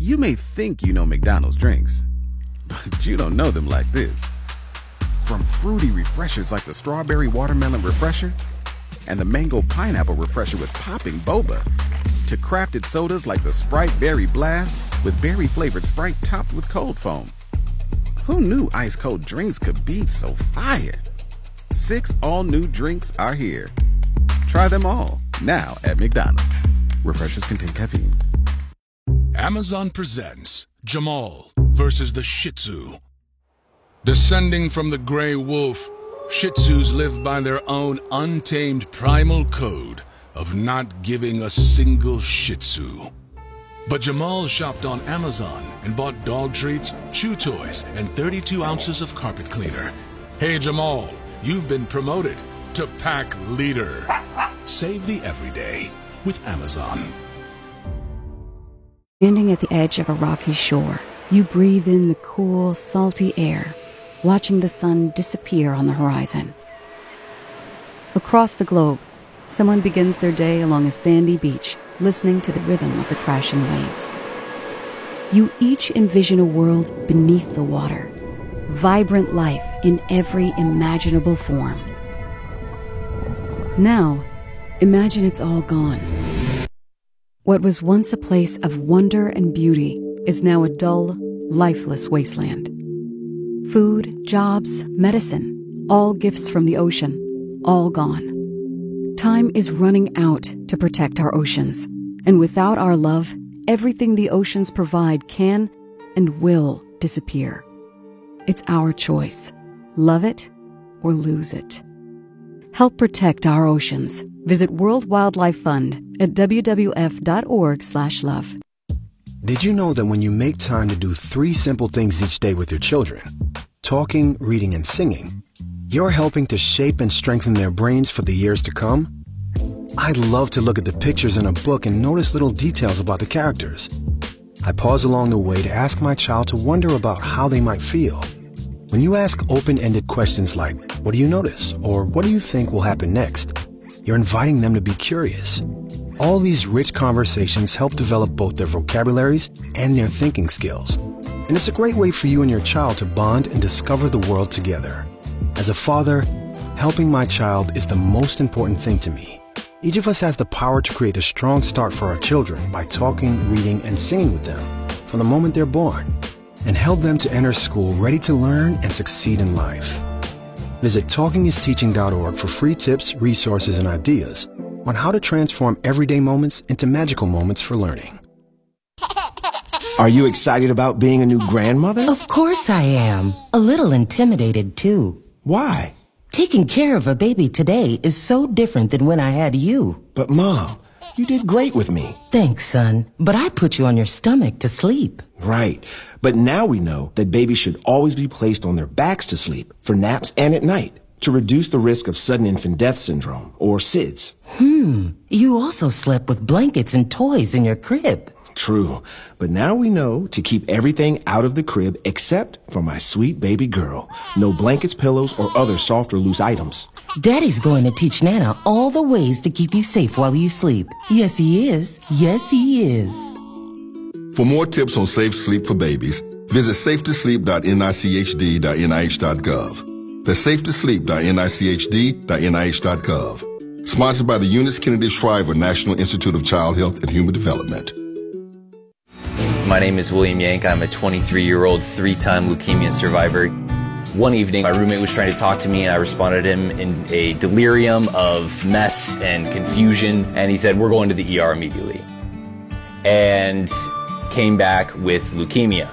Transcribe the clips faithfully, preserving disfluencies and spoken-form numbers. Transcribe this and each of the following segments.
You may think you know McDonald's drinks, but you don't know them like this. From fruity refreshers like the Strawberry Watermelon Refresher and the Mango Pineapple Refresher with popping boba, to crafted sodas like the Sprite Berry Blast with berry-flavored Sprite topped with cold foam. Who knew ice-cold drinks could be so fire? Six all-new drinks are here. Try them all, now at McDonald's. Refreshers contain caffeine. Amazon presents Jamal versus the Shih Tzu. Descending from the gray wolf, Shih Tzus live by their own untamed primal code of not giving a single Shih Tzu. But Jamal shopped on Amazon and bought dog treats, chew toys, and thirty-two ounces of carpet cleaner. Hey Jamal, you've been promoted to pack leader. Save the everyday with Amazon. Standing at the edge of a rocky shore, you breathe in the cool, salty air, watching the sun disappear on the horizon. Across the globe, someone begins their day along a sandy beach, listening to the rhythm of the crashing waves. You each envision a world beneath the water, vibrant life in every imaginable form. Now, imagine it's all gone. What was once a place of wonder and beauty is now a dull, lifeless wasteland. Food, jobs, medicine, all gifts from the ocean, all gone. Time is running out to protect our oceans, and without our love, everything the oceans provide can and will disappear. It's our choice. Love it or lose it. Help protect our oceans. Visit World Wildlife Fund at w w f dot org slash love. Did you know that when you make time to do three simple things each day with your children, talking, reading, and singing, you're helping to shape and strengthen their brains for the years to come? I love to look at the pictures in a book and notice little details about the characters. I pause along the way to ask my child to wonder about how they might feel. When you ask open-ended questions like, what do you notice? Or what do you think will happen next? You're inviting them to be curious. All these rich conversations help develop both their vocabularies and their thinking skills. And it's a great way for you and your child to bond and discover the world together. As a father, helping my child is the most important thing to me. Each of us has the power to create a strong start for our children by talking, reading, and singing with them from the moment they're born, and help them to enter school ready to learn and succeed in life. Visit talking is teaching dot org for free tips, resources, and ideas on how to transform everyday moments into magical moments for learning. Are you excited about being a new grandmother? Of course I am. A little intimidated, too. Why? Taking care of a baby today is so different than when I had you. But Mom, you did great with me. Thanks, son. But I put you on your stomach to sleep. Right. But now we know that babies should always be placed on their backs to sleep for naps and at night to reduce the risk of sudden infant death syndrome, or S I D S. Hmm. You also slept with blankets and toys in your crib. True. But now we know to keep everything out of the crib except for my sweet baby girl. No blankets, pillows, or other soft or loose items. Daddy's going to teach Nana all the ways to keep you safe while you sleep. Yes, he is. Yes, he is. For more tips on safe sleep for babies, visit safe to sleep dot N I C H D dot N I H dot gov. That's safe to sleep dot N I C H D dot N I H dot gov. Sponsored by the Eunice Kennedy Shriver National Institute of Child Health and Human Development. My name is William Yank. I'm a twenty-three-year-old three-time leukemia survivor. One evening, my roommate was trying to talk to me, and I responded to him in a delirium of mess and confusion, and he said, we're going to the E R immediately. And came back with leukemia.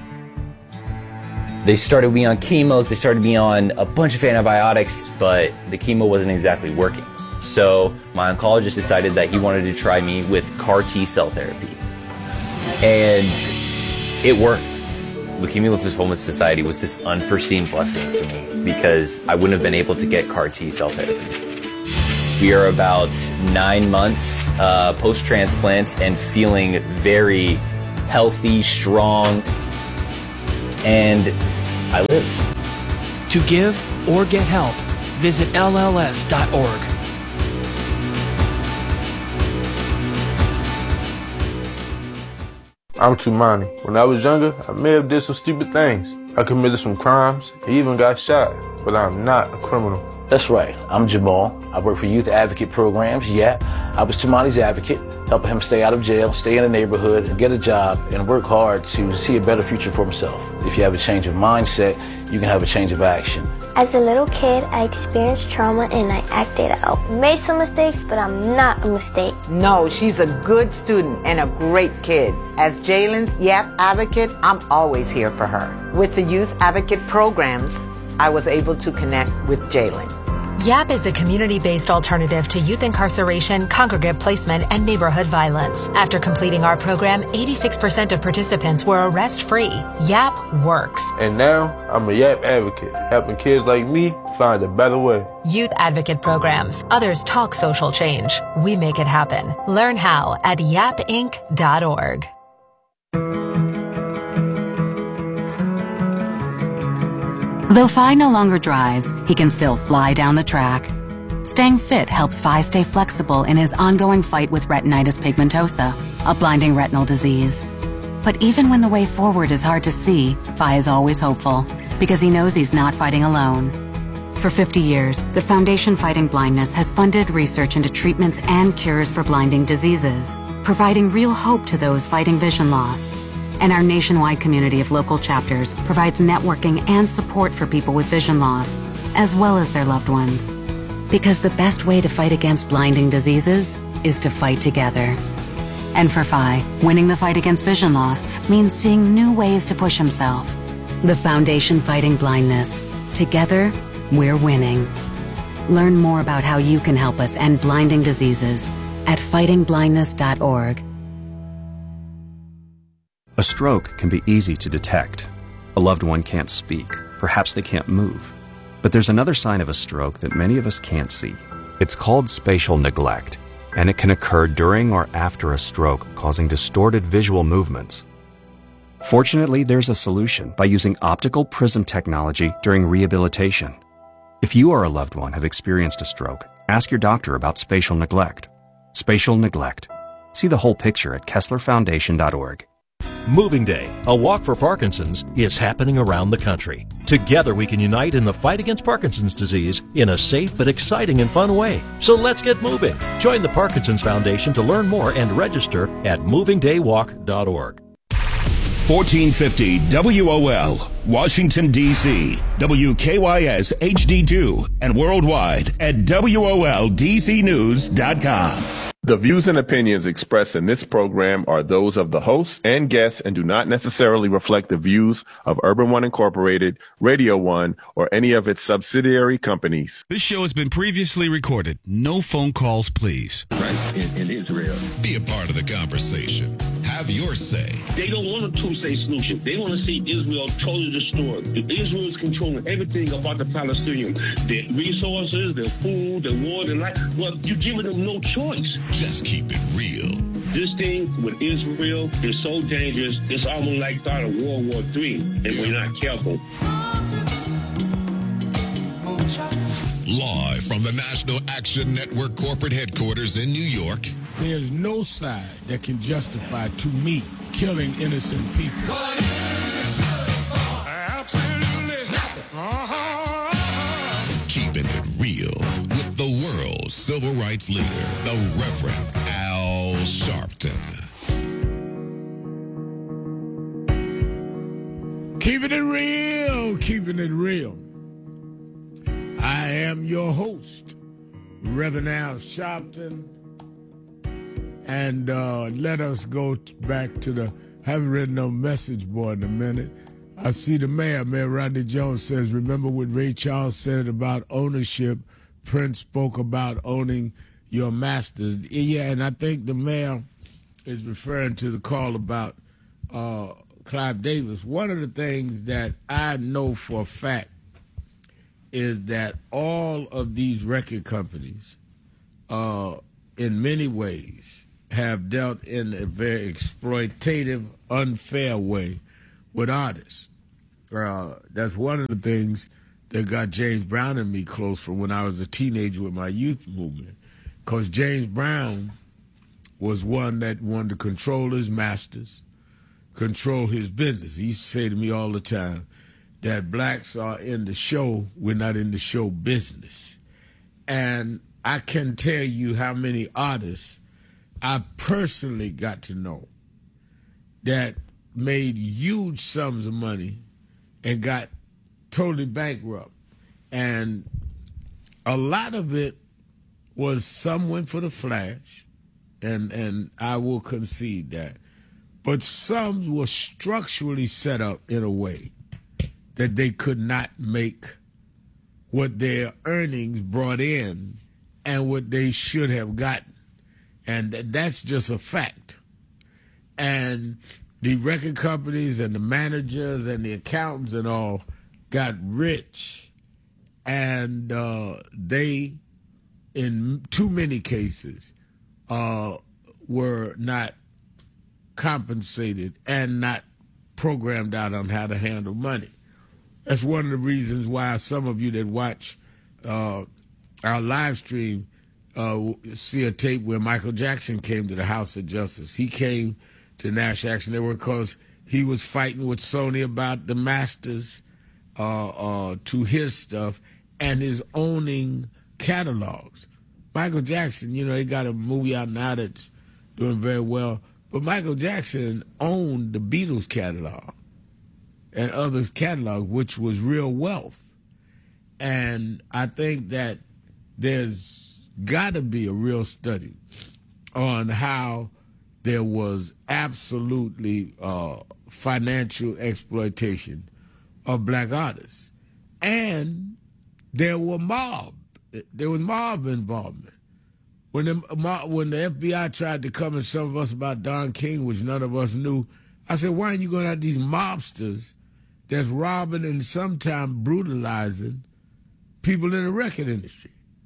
They started me on chemos, they started me on a bunch of antibiotics, but the chemo wasn't exactly working. So my oncologist decided that he wanted to try me with CAR T cell therapy. And it worked. Leukemia Lymphoma Society was this unforeseen blessing for me because I wouldn't have been able to get CAR T cell therapy. We are about nine months uh, post-transplant and feeling very healthy, strong, and I live. To give or get help, visit L L S dot org. I'm Tumani. When I was younger, I may have did some stupid things. I committed some crimes, I even got shot, but I'm not a criminal. That's right. I'm Jamal. I work for Youth Advocate Programs, YAP. I was Tumani's advocate, helping him stay out of jail, stay in the neighborhood, get a job, and work hard to see a better future for himself. If you have a change of mindset, you can have a change of action. As a little kid, I experienced trauma and I acted out. Made some mistakes, but I'm not a mistake. No, she's a good student and a great kid. As Jalen's YAP advocate, I'm always here for her. With the Youth Advocate Programs, I was able to connect with Jalen. YAP is a community-based alternative to youth incarceration, congregate placement, and neighborhood violence. After completing our program, eighty-six percent of participants were arrest-free. YAP works. And now, I'm a YAP advocate, helping kids like me find a better way. Youth Advocate Programs. Others talk social change. We make it happen. Learn how at yap inc dot org. Though Phi no longer drives, he can still fly down the track. Staying fit helps Phi stay flexible in his ongoing fight with retinitis pigmentosa, a blinding retinal disease. But even when the way forward is hard to see, Phi is always hopeful, because he knows he's not fighting alone. For fifty years, the Foundation Fighting Blindness has funded research into treatments and cures for blinding diseases, providing real hope to those fighting vision loss. And our nationwide community of local chapters provides networking and support for people with vision loss, as well as their loved ones. Because the best way to fight against blinding diseases is to fight together. And for Phi, winning the fight against vision loss means seeing new ways to push himself. The Foundation Fighting Blindness. Together, we're winning. Learn more about how you can help us end blinding diseases at fighting blindness dot org. A stroke can be easy to detect. A loved one can't speak. Perhaps they can't move. But there's another sign of a stroke that many of us can't see. It's called spatial neglect, and it can occur during or after a stroke, causing distorted visual movements. Fortunately, there's a solution by using optical prism technology during rehabilitation. If you or a loved one have experienced a stroke, ask your doctor about spatial neglect. Spatial neglect. See the whole picture at kessler foundation dot org. Moving Day, a walk for Parkinson's, is happening around the country. Together we can unite in the fight against Parkinson's disease in a safe but exciting and fun way. So let's get moving. Join the Parkinson's Foundation to learn more and register at moving day walk dot org. fourteen fifty W O L, Washington, D C, W K Y S H D two, and worldwide at W O L D C news dot com. The views and opinions expressed in this program are those of the hosts and guests and do not necessarily reflect the views of Urban One Incorporated, Radio One, or any of its subsidiary companies. This show has been previously recorded. No phone calls, please. Right in, in Israel. Be a part of the conversation. Have your say. They don't want a two-state solution. They want to see Israel totally destroyed. Israel is controlling everything about the Palestinians. Their resources, their food, their water, their life. Well, you're giving them no choice. Just keep it real. This thing with Israel is so dangerous, it's almost like start of World War Three if we're not careful. Live from the National Action Network corporate headquarters in New York. There's no side that can justify, to me, killing innocent people. Absolutely nothing. Uh-huh. Keeping it real with the world's civil rights leader, the Reverend Al Sharpton. Keeping it real, keeping it real. I am your host, Reverend Al Sharpton. And uh, let us go t- back to the, haven't written no message board in a minute. I see the mayor, Mayor Rodney Jones says, remember what Ray Charles said about ownership? Prince spoke about owning your masters. Yeah, and I think the mayor is referring to the call about uh, Clive Davis. One of the things that I know for a fact is that all of these record companies, uh, in many ways, have dealt in a very exploitative, unfair way with artists. Uh, that's one of the things that got James Brown and me close from when I was a teenager with my youth movement. Because James Brown was one that wanted to control his masters. control his business. He used to say to me all the time that blacks are in the show, we're not in the show business. And I can tell you how many artists I personally got to know that made huge sums of money and got totally bankrupt. And a lot of it was some went for the flash, and, and I will concede that. But some were structurally set up in a way that they could not make what their earnings brought in and what they should have gotten. And that's just a fact. And the record companies and the managers and the accountants and all got rich, and uh, they, in too many cases, uh, were not compensated and not programmed out on how to handle money. That's one of the reasons why some of you that watch uh, our live stream uh, see a tape where Michael Jackson came to the House of Justice. He came to National Action Network because he was fighting with Sony about the masters uh, uh, to his stuff and his owning catalogs. Michael Jackson, you know, he got a movie out now that's doing very well, but Michael Jackson owned the Beatles catalog and others' catalog, which was real wealth. And I think that there's got to be a real study on how there was absolutely uh, financial exploitation of black artists. And there were mob. There was mob involvement. When the, when the F B I tried to come at some of us about Don King, which none of us knew, I said, why aren't you going to have these mobsters that's robbing and sometimes brutalizing people in the record industry?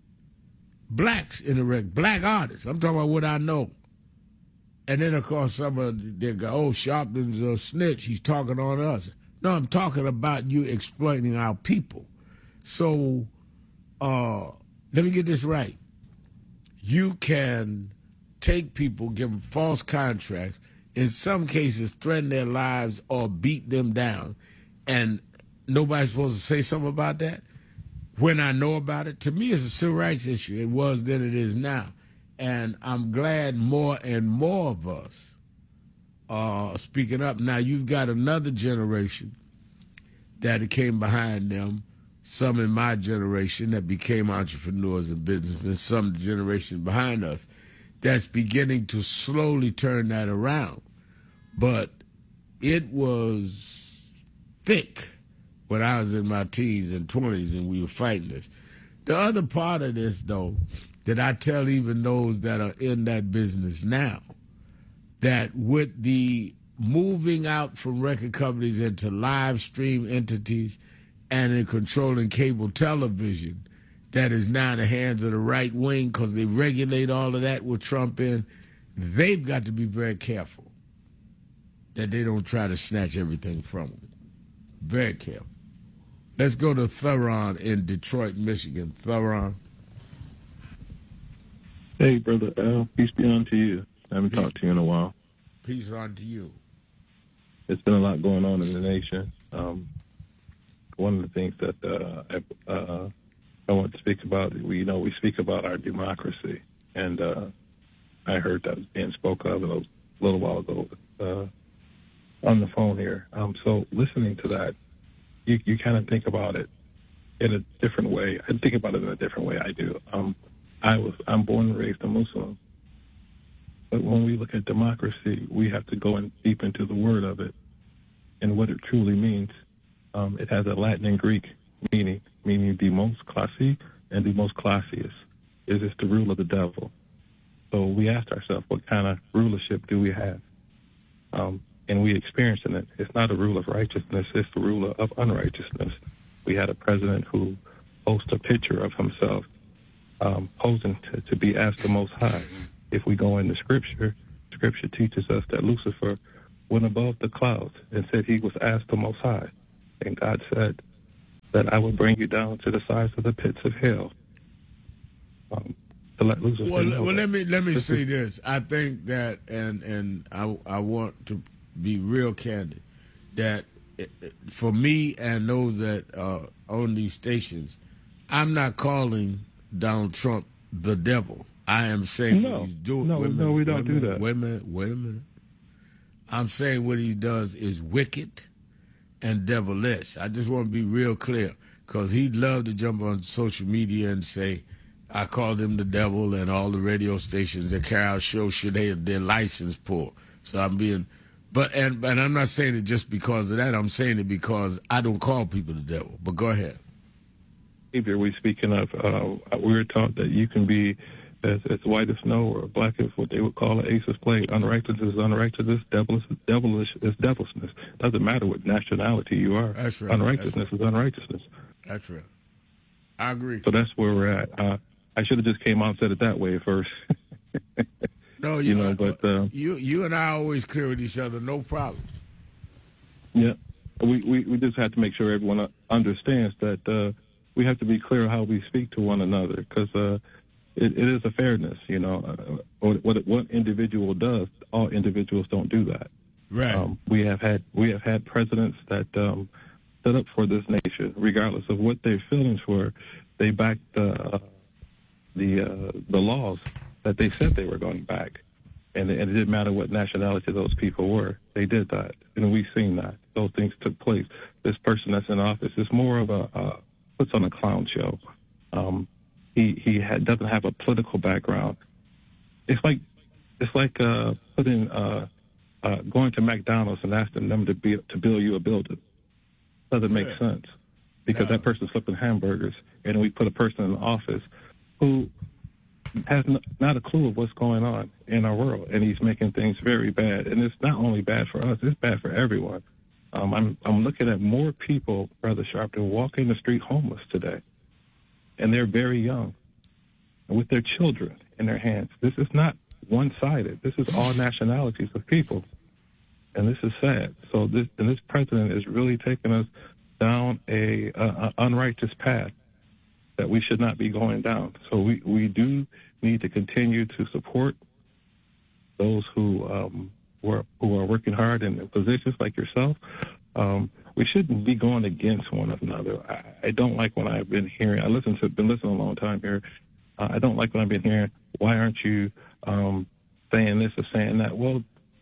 Blacks in the record, black artists. I'm talking about what I know. And then, of course, some of them go, oh, Sharpton's a snitch. He's talking on us. No, I'm talking about you exploiting our people. So uh, let me get this right. You can take people, give them false contracts, in some cases threaten their lives or beat them down, and nobody's supposed to say something about that? When I know about it, to me it's a civil rights issue. It was then, it is now. And I'm glad more and more of us are speaking up. Now you've got another generation that came behind them, some in my generation that became entrepreneurs and businessmen, some generation behind us, that's beginning to slowly turn that around. But it was thick when I was in my teens and twenties and we were fighting this. The other part of this, though, that I tell even those that are in that business now, that with the moving out from record companies into live stream entities and in controlling cable television, that is now in the hands of the right wing because they regulate all of that with Trump in, they've got to be very careful that they don't try to snatch everything from them. Very careful. Let's go to Theron in Detroit, Michigan. Theron. Hey, Brother Al. Peace be unto you. I haven't Peace. talked to you in a while. Peace on to you. It's been a lot going on in the nation. Um, one of the things that uh, I, uh, I want to speak about, we you know we speak about our democracy, and uh, I heard that was being spoke of a little while ago uh, on the phone here. Um, so listening to that, you, you kind of think about it in a different way. I think about it in a different way. I do. Um, I was I'm born and raised a Muslim, but when we look at democracy, we have to go in deep into the word of it and what it truly means. Um, it has a Latin and Greek meaning, meaning the most classy and the most classiest. Is this the rule of the devil? So we asked ourselves, what kind of rulership do we have? Um, and we experienced it. It's not a rule of righteousness, it's the rule of unrighteousness. We had a president who posts a picture of himself um, posing to, to be as the Most High. If we go into Scripture, Scripture teaches us that Lucifer went above the clouds and said he was as the Most High. And God said that I will bring you down to the size of the pits of hell. Um, to let Lucifer well, know well that let me let me this say is, this. I think that, and and I I want to be real candid that for me and those that uh, own these stations, I'm not calling Donald Trump the devil. I am saying no, what he's doing. No, women, no, we don't women, do that. Wait a minute, wait a minute. I'm saying what he does is wicked and devilish. I just want to be real clear because he'd love to jump on social media and say, I called him the devil, and all the radio stations that carry out shows should have their license pulled. So I'm being, but and and I'm not saying it just because of that. I'm saying it because I don't call people the devil. But go ahead. Behavior we speaking of, uh, we were taught that you can be as, as white as snow or black as what they would call an ace of spades. Unrighteousness is unrighteousness. Devilish, devilish is devilishness. Doesn't matter what nationality you are. That's right. Unrighteousness that's is unrighteousness. That's right. I agree. So that's where we're at. Uh, I should have just came out and said it that way first. No, you, you know, but uh, you you and I always clear with each other, no problem. Yeah, we, we, we just have to make sure everyone understands that uh, we have to be clear how we speak to one another because uh, it, it is a fairness, you know. Uh, what what individual does, all individuals don't do that. Right. Um, we have had we have had presidents that um, stood up for this nation, regardless of what their feelings were. They backed uh, the uh, the laws that they said they were going back, and, and it didn't matter what nationality those people were. They did that, and we've seen that those things took place. This person that's in office is more of a uh, puts on a clown show. Um, he he had, doesn't have a political background. It's like it's like uh, putting uh, uh, going to McDonald's and asking them to be to build you a building. Doesn't make Yeah. sense because No. that person's flipping hamburgers, and we put a person in the office who has n- not a clue of what's going on in our world, and he's making things very bad. And it's not only bad for us; it's bad for everyone. Um, I'm I'm looking at more people, Brother Sharpton, walking the street homeless today, and they're very young, and with their children in their hands. This is not one-sided. This is all nationalities of people, and this is sad. So this and this president is really taking us down a, a, a unrighteous path that we should not be going down. So we, we do need to continue to support those who um, were, who are working hard in positions like yourself. Um, we shouldn't be going against one another. I, I don't like when I've been hearing, I listen to, been listening a long time here. Uh, I don't like when I've been hearing, why aren't you um, saying this or saying that? Well,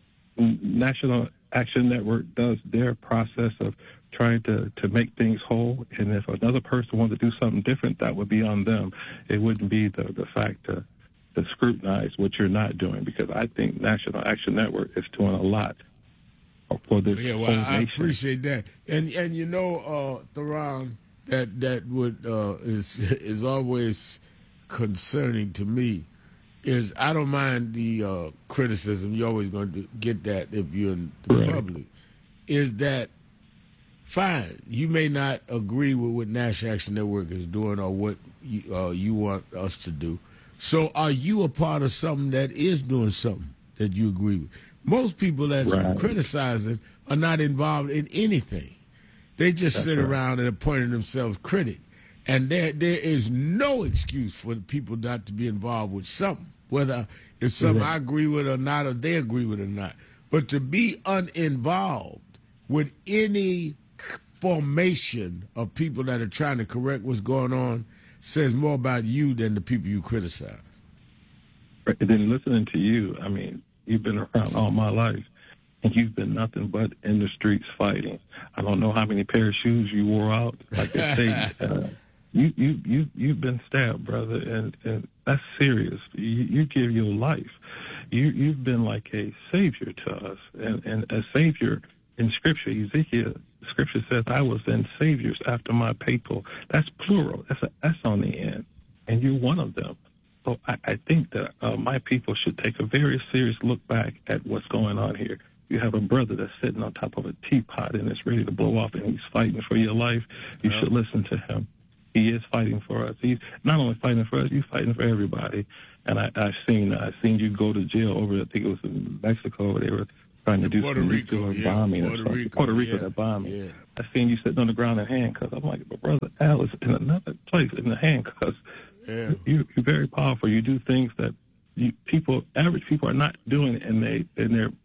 National Action Network does their process of trying to, to make things whole, and if another person wanted to do something different, that would be on them. It wouldn't be the, the fact to, to scrutinize what you're not doing, because I think National Action Network is doing a lot for this Yeah, well, whole I nation. appreciate that, and and you know, uh, Theron, that that would uh, is is always concerning to me. Is I don't mind the uh, criticism. You're always going to get that if you're in the Right. public. Is that fine? You may not agree with what National Action Network is doing or what you, uh, you want us to do. So, are you a part of something that is doing something that you agree with? Most people that Right. are criticizing are not involved in anything. They just That's sit right. around and appointing themselves critic. And there there is no excuse for the people not to be involved with something, whether it's something Right. I agree with or not, or they agree with or not. But to be uninvolved with any formation of people that are trying to correct what's going on says more about you than the people you criticize. Right. And then listening to you, I mean, you've been around all my life, and you've been nothing but in the streets fighting. I don't know how many pair of shoes you wore out. Like they say, uh, you you you you've been stabbed, brother, and, and that's serious. You, you give your life. You you've been like a savior to us, and and a savior in Scripture. Ezekiel, Scripture says, "I was then saviors after my people." That's plural. That's a, that's on the end, and you're one of them. So I, I think that uh, my people should take a very serious look back at what's going on here. You have a brother that's sitting on top of a teapot and it's ready to blow off, and he's fighting for your life. You Yeah. should listen to him. He is fighting for us. He's not only fighting for us, he's fighting for everybody. And I, I've seen I've seen you go to jail over, I think it was in Mexico, where they were trying to do Puerto some Rico, nuclear yeah, bombing or Puerto something. Rico, Puerto Rico, yeah, that bombing. yeah. I've seen you sitting on the ground in handcuffs. I'm like, but brother Al is in another place in the handcuffs. Yeah. You, you're very powerful. You do things that you, people, average people, are not doing, and they and they're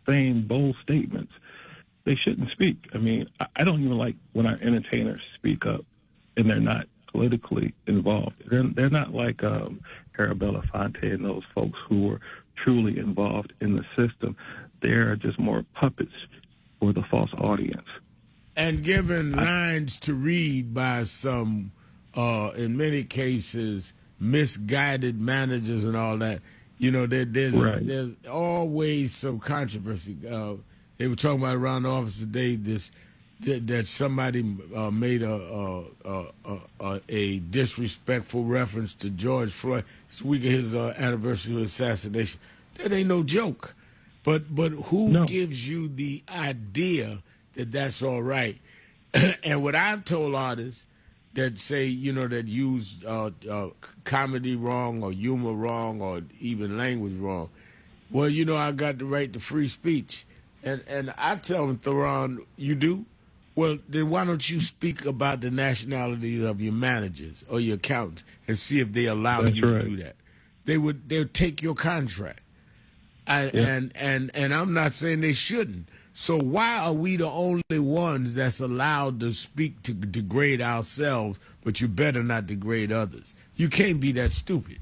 saying bold statements, they shouldn't speak. I mean, I, I don't even like when our entertainers speak up and they're not politically involved. They're, they're not like um, Arabella Fonte and those folks who were truly involved in the system. They're just more puppets for the false audience. And given lines to read by some, uh, in many cases, misguided managers and all that, you know, there, there's right. there's always some controversy. Uh, they were talking about around the office today this that, that somebody uh, made a a, a a a disrespectful reference to George Floyd this week of his uh, anniversary of assassination. That ain't no joke. But but who no. gives you the idea that that's all right? And what I've told artists that say, you know, that use uh, uh, comedy wrong or humor wrong or even language wrong, well, you know, I got the right to free speech. And and I tell them, Theron, you do? Well, then why don't you speak about the nationalities of your managers or your accountants and see if they allow That's you right. to do that? They would they'll take your contract. I, Yeah. and, and, and I'm not saying they shouldn't. So why are we the only ones that's allowed to speak to degrade ourselves, but you better not degrade others? You can't be that stupid.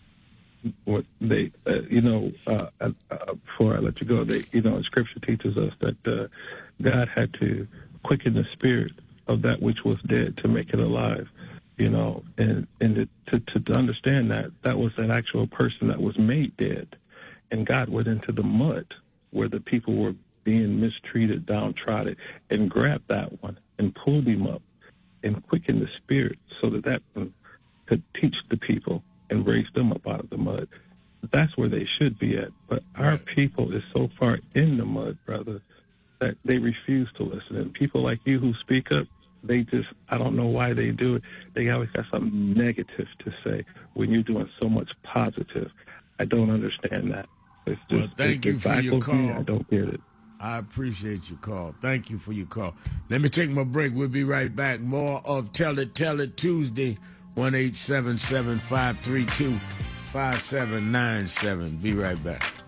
What they, uh, you know, uh, uh, before I let you go, they, you know, Scripture teaches us that uh, God had to quicken the spirit of that which was dead to make it alive. You know, and and to to, to understand that that was an actual person that was made dead, and God went into the mud where the people were being mistreated, downtrodden, and grabbed that one and pulled him up and quickened the spirit so that that one could teach the people and raise them up out of the mud. That's where they should be at. But our people is so far in the mud, brother, that they refuse to listen. And people like you who speak up, they just, I don't know why they do it. They always got something negative to say when you're doing so much positive. I don't understand that. It's just, Well, thank it, you it for your baffles me. call. I don't get it. I appreciate your call. Thank you for your call. Let me take my break. We'll be right back. More of Tell It, Tell It Tuesday, one eight seven seven, five three two, five seven nine seven. Be right back.